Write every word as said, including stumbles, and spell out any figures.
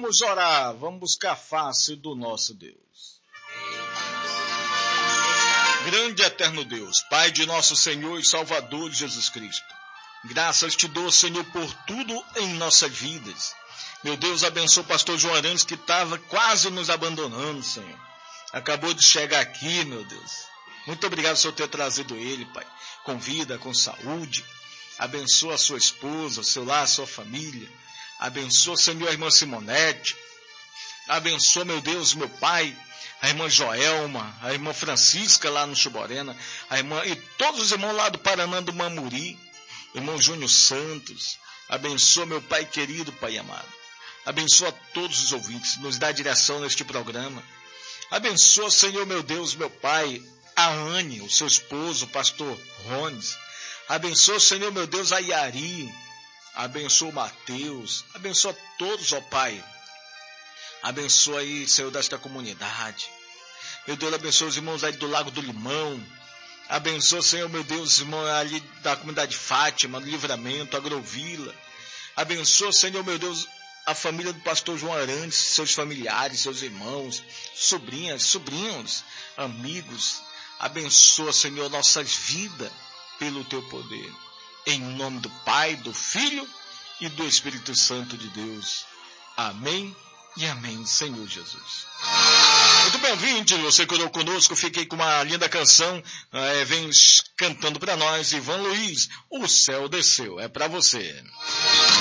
Vamos orar, vamos buscar a face do nosso Deus. Grande e eterno Deus, Pai de nosso Senhor e Salvador Jesus Cristo, graças te dou, Senhor, por tudo em nossas vidas. Meu Deus, abençoa o pastor João Arantes, que estava quase nos abandonando, Senhor. Acabou de chegar aqui, meu Deus. Muito obrigado, Senhor, por ter trazido ele, Pai, com vida, com saúde. Abençoa a sua esposa, o seu lar, a sua família. Abençoa, Senhor, a irmã Simonete. Abençoa, meu Deus, meu Pai, a irmã Joelma, a irmã Francisca lá no Chuborena, a irmã e todos os irmãos lá do Paraná do Mamuri, irmão Júnior Santos. Abençoa, meu Pai querido, Pai amado. Abençoa todos os ouvintes, nos dá direção neste programa. Abençoa, Senhor, meu Deus, meu Pai, a Anne, o seu esposo, o pastor Rones. Abençoa, Senhor, meu Deus, a Yari. Abençoa o Mateus. Abençoa todos, ó Pai. Abençoa aí, Senhor, desta comunidade. Meu Deus, abençoa os irmãos aí do Lago do Limão. Abençoa, Senhor, meu Deus, os irmãos ali da comunidade Fátima, do Livramento, Agrovila. Abençoa, Senhor, meu Deus, a família do pastor João Arantes, seus familiares, seus irmãos, sobrinhas, sobrinhos, amigos. Abençoa, Senhor, nossas vidas pelo teu poder. Em nome do Pai, do Filho e do Espírito Santo de Deus. Amém. E amém, Senhor Jesus. Muito bem, ouvinte, você que orou conosco, fiquei com uma linda canção, é, vem cantando para nós, Ivan Luiz, O Céu Desceu, é para você.